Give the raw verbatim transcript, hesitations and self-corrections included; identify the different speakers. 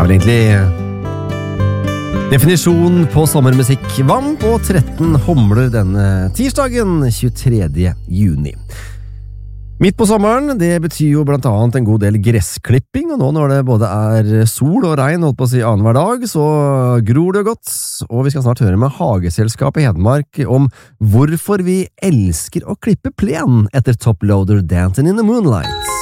Speaker 1: er vel egentlig definisjonen på sommermusikk. Vann på tretten humler denne tirsdagen tjuetredje juni. Midt på sommeren, det betyr jo blant annet en god del gressklipping, og nå når det både er sol og regn, holdt på å si annenhver dag, så gror det godt, og vi skal snart høre med Hageselskapet i Hedmark om hvorfor vi elsker å klippe plen etter Top Loader Dancing in the Moonlight.